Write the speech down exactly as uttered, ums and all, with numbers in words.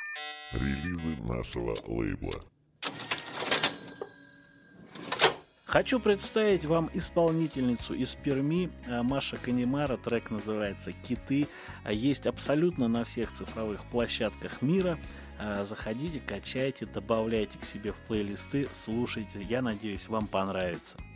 Релизы нашего лейбла. Хочу представить вам исполнительницу из Перми, Маша Канемара. Трек называется «Киты». Есть абсолютно на всех цифровых площадках мира. Заходите, качайте, добавляйте к себе в плейлисты, слушайте. Я надеюсь, вам понравится.